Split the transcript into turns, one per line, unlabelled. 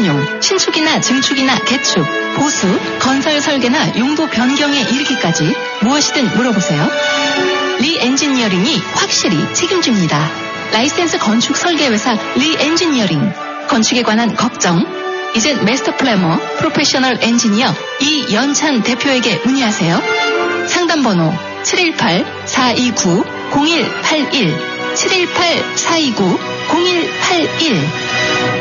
승인용, 신축이나 증축이나 개축, 보수, 건설 설계나 용도 변경에 이르기까지 무엇이든 물어보세요. 리 엔지니어링이 확실히 책임집니다. 라이센스 건축 설계회사 리 엔지니어링. 건축에 관한 걱정, 이젠 마스터 플래머, 프로페셔널 엔지니어 이연찬 대표에게 문의하세요. 상담번호 718-429-0181, 718-429-0181.